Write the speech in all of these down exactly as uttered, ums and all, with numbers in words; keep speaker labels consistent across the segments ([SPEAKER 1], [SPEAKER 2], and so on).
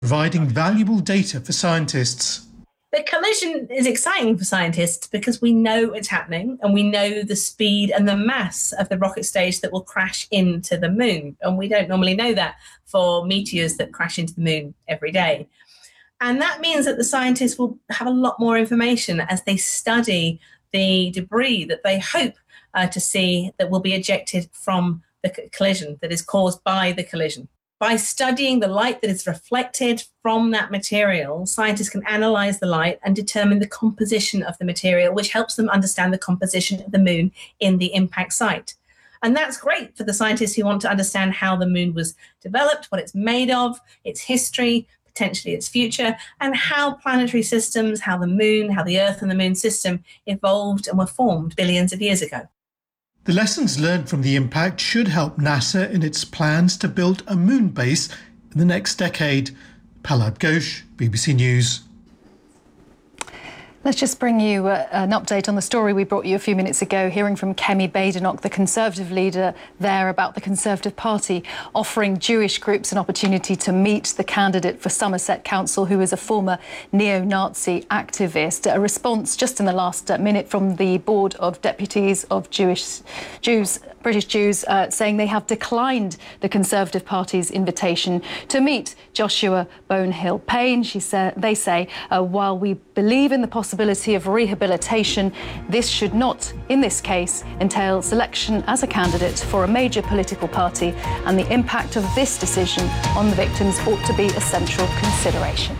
[SPEAKER 1] providing valuable data for scientists.
[SPEAKER 2] The collision is exciting for scientists because we know it's happening and we know the speed and the mass of the rocket stage that will crash into the moon. And we don't normally know that for meteors that crash into the moon every day. And that means that the scientists will have a lot more information as they study the debris that they hope uh, to see that will be ejected from the collision that is caused by the collision. By studying the light that is reflected from that material, scientists can analyze the light and determine the composition of the material, which helps them understand the composition of the moon in the impact site. And that's great for the scientists who want to understand how the moon was developed, what it's made of, its history, potentially its future, and how planetary systems, how the moon, how the Earth and the moon system evolved and were formed billions of years ago.
[SPEAKER 1] The lessons learned from the impact should help NASA in its plans to build a moon base in the next decade. Pallab Ghosh, B B C News.
[SPEAKER 3] Let's just bring you uh, an update on the story we brought you a few minutes ago, hearing from Kemi Badenoch, the Conservative leader there, about the Conservative Party offering Jewish groups an opportunity to meet the candidate for Somerset Council, who is a former neo-Nazi activist. A response just in the last uh, minute from the Board of Deputies of Jewish Jews, British Jews, uh, saying they have declined the Conservative Party's invitation to meet Joshua Bonehill Payne. She said, they say, uh, while we believe in the possibility possibility of rehabilitation, this should not, in this case, entail selection as a candidate for a major political party, and the impact of this decision on the victims ought to be a central consideration.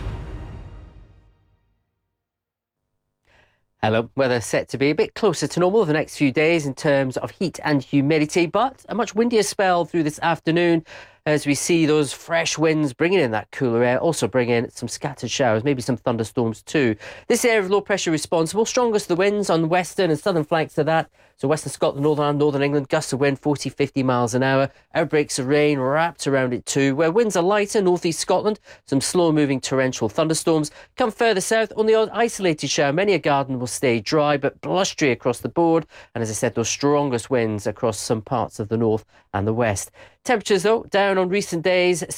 [SPEAKER 4] Hello. Weather set to be a bit closer to normal the next few days in terms of heat and humidity, but a much windier spell through this afternoon as we see those fresh winds bringing in that cooler air, also bringing in some scattered showers, maybe some thunderstorms too. This area of low pressure responsible, strongest of the winds on the western and southern flanks of that. So western Scotland, northern and northern England, gusts of wind forty, fifty miles an hour. Outbreaks of rain wrapped around it too. Where winds are lighter, northeast Scotland, some slow-moving torrential thunderstorms. Come further south, only odd isolated shower. Many a garden will stay dry, but blustery across the board. And as I said, those strongest winds across some parts of the north and the west. Temperatures, though, down on recent days.